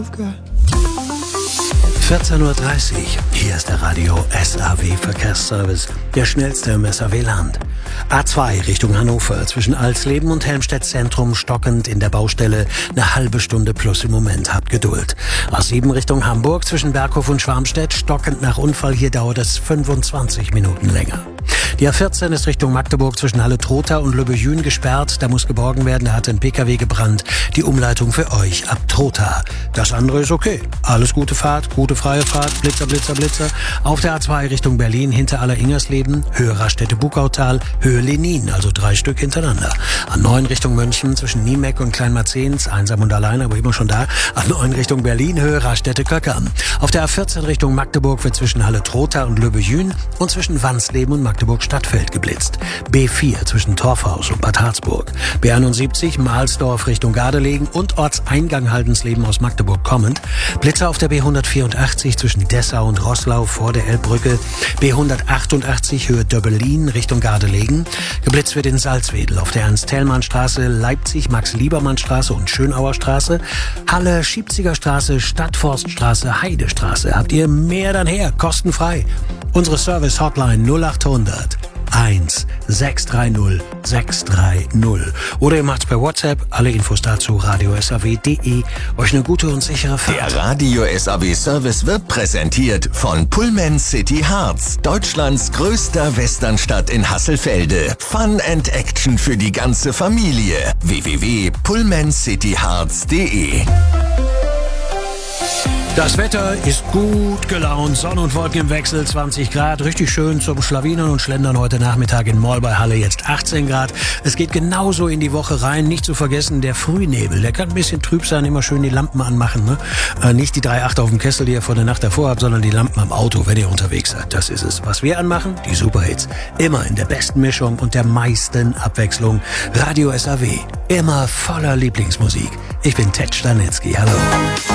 14:30 Uhr, hier ist der Radio SAW Verkehrsservice, der schnellste im SAW-Land. A2 Richtung Hannover, zwischen Alsleben und Helmstedt Zentrum stockend in der Baustelle, eine halbe Stunde plus im Moment, habt Geduld. A7 Richtung Hamburg, zwischen Berghof und Schwarmstedt, stockend nach Unfall, hier dauert es 25 Minuten länger. Die A14 ist Richtung Magdeburg zwischen Halle-Trotha und Lübbejün gesperrt. Da muss geborgen werden, da hat ein PKW gebrannt. Die Umleitung für euch ab Trotha. Das andere ist okay. Alles gute Fahrt, gute freie Fahrt, Blitzer, Blitzer, Blitzer. Auf der A2 Richtung Berlin, hinter Aller-Ingersleben, Höhe Raststätte-Bukautal, Höhe Lenin, also 3 Stück hintereinander. A9 Richtung München zwischen Niemeck und Kleinmarzens, einsam und allein, aber immer schon da. A9 Richtung Berlin, Höhe Raststätte-Köckern. Auf der A14 Richtung Magdeburg wird zwischen Halle-Trotha und Lübbejün und zwischen Wansleben und Magdeburg-Stadtfeld geblitzt. B4 zwischen Torfhaus und Bad Harzburg. B71 Mahlsdorf Richtung Gardelegen und Ortseingang Haldensleben aus Magdeburg kommend. Blitzer auf der B184 zwischen Dessau und Roßlau vor der Elbbrücke. B188 Höhe Döbbelin Richtung Gardelegen. Geblitzt wird in Salzwedel auf der Ernst-Thälmann-Straße, Leipzig Max-Liebermann-Straße und Schönauer Straße. Halle Schiebziger Straße, Stadtforststraße, Heidestraße. Habt ihr mehr dann her, kostenfrei. Unsere Service-Hotline 0800 1 630 630. Oder ihr macht's per WhatsApp. Alle Infos dazu radiosaw.de. Euch eine gute und sichere Fahrt. Der Radio SAW Service wird präsentiert von Pullman City Harz, Deutschlands größter Westernstadt in Hasselfelde. Fun and Action für die ganze Familie. www.pullmancityharz.de. Das Wetter ist gut gelaunt, Sonne und Wolken im Wechsel, 20 Grad, richtig schön zum Schlawinern und Schlendern heute Nachmittag in Moll bei Halle, jetzt 18 Grad. Es geht genauso in die Woche rein, nicht zu vergessen der Frühnebel, der kann ein bisschen trüb sein, immer schön die Lampen anmachen, ne? Nicht die 3,8 auf dem Kessel, die ihr vor der Nacht davor habt, sondern die Lampen am Auto, wenn ihr unterwegs seid, das ist es. Was wir anmachen? Die Superhits, immer in der besten Mischung und der meisten Abwechslung. Radio SAW, immer voller Lieblingsmusik. Ich bin Ted Stanitzky, hallo.